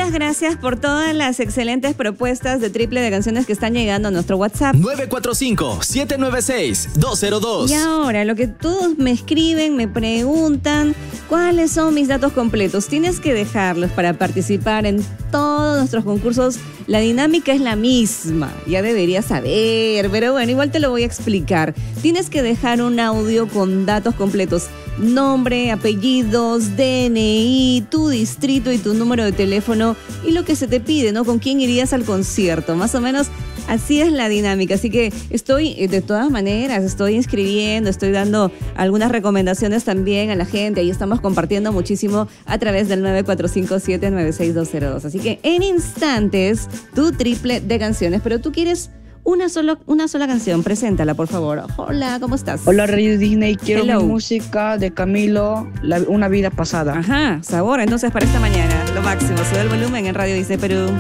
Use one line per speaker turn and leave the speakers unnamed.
Muchas gracias por todas las excelentes propuestas de triple de canciones que están llegando a nuestro WhatsApp.
945-796-202.
Y ahora, lo que todos me escriben, me preguntan, ¿cuáles son mis datos completos? Tienes que dejarlos para participar en todos nuestros concursos. La dinámica es la misma, ya deberías saber, pero bueno, igual te lo voy a explicar. Tienes que dejar un audio con datos completos: nombre, apellidos, DNI, tu distrito y tu número de teléfono y lo que se te pide, ¿no? Con quién irías al concierto, más o menos. Así es la dinámica, así que estoy de todas maneras, estoy inscribiendo, estoy dando algunas recomendaciones también a la gente, ahí estamos compartiendo muchísimo a través del 945-796-202. Así que en instantes, tu triple de canciones, pero tú quieres una sola canción, preséntala por favor. Hola, ¿cómo estás?
Hola Radio Disney, quiero mi música de Camilo, Una vida pasada.
Ajá, sabor, entonces para esta mañana, lo máximo, sube el volumen en Radio Disney Perú.